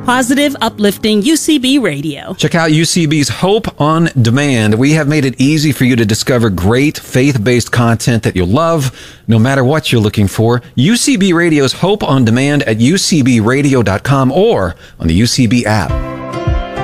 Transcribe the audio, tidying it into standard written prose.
Positive, uplifting UCB Radio. Check out UCB's Hope on Demand. We have made it easy for you to discover great faith-based content that you'll love, no matter what you're looking for. UCB Radio's Hope on Demand at ucbradio.com or on the UCB app.